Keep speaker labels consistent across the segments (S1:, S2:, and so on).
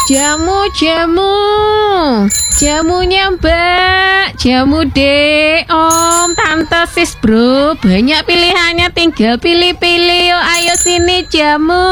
S1: Jamu, jamunya Mbak, jamu dek, om, tante, sis, bro, banyak pilihannya, tinggal pilih-pilih, yuk, ayo sini jamu.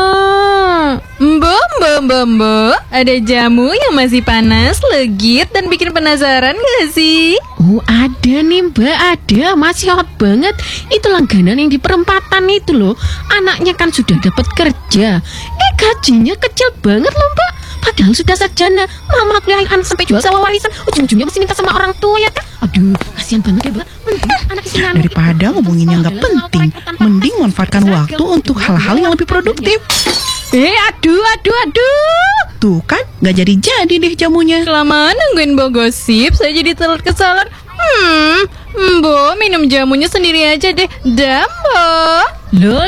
S2: Mbak, ada jamu yang masih panas, legit, dan bikin penasaran gak sih?
S1: Oh, ada nih Mbak, ada, masih hot banget. Itu langganan yang di perempatan itu loh. Anaknya kan sudah dapat kerja, gajinya kecil banget loh Mbak. Padahal sudah sarjana, mama kuliah anak sampai jual sawah warisan, ujung-ujungnya masih minta sama orang tua ya kan? Aduh, kasihan banget ya Mbak. Anak istri
S3: Daripada ngomongin yang gak penting, mending manfaatkan waktu untuk hal-hal yang lebih produktif.
S1: Aduh.
S3: Tuh kan, gak jadi-jadi deh jamunya.
S2: Kelamaan nungguin Mbak gosip, saya jadi telat ke salon. Mbak, minum jamunya sendiri aja deh. Dah, Mbak.
S1: Loh.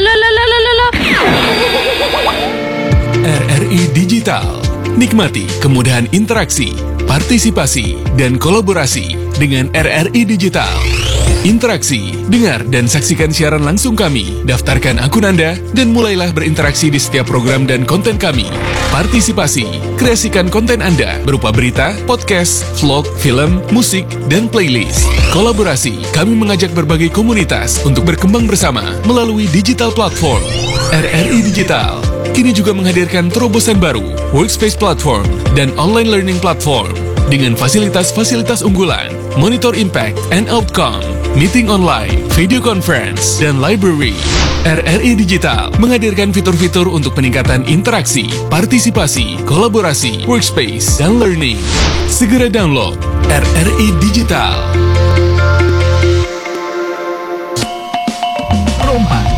S4: RRI Digital. Nikmati kemudahan interaksi, partisipasi, dan kolaborasi dengan RRI Digital. Interaksi, dengar dan saksikan siaran langsung kami, daftarkan akun Anda, dan mulailah berinteraksi di setiap program dan konten kami. Partisipasi, kreasikan konten Anda berupa berita, podcast, vlog, film, musik, dan playlist. Kolaborasi, kami mengajak berbagai komunitas untuk berkembang bersama melalui digital platform. RRI Digital kini juga menghadirkan terobosan baru, workspace platform, dan online learning platform dengan fasilitas-fasilitas unggulan, monitor impact and outcome, meeting online, video conference, dan library. RRI Digital menghadirkan fitur-fitur untuk peningkatan interaksi, partisipasi, kolaborasi, workspace, dan learning. Segera download RRI Digital.